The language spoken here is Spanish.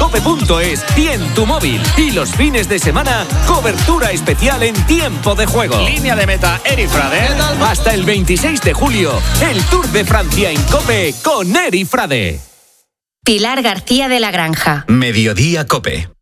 cope.es y en tu móvil. Y los fines de semana, cobertura especial en tiempo de juego. Línea de meta, Eri Frade. Hasta el 26 de julio, el Tour de Francia en Cope con Eri Frade. Pilar García de la Granja. Mediodía Cope.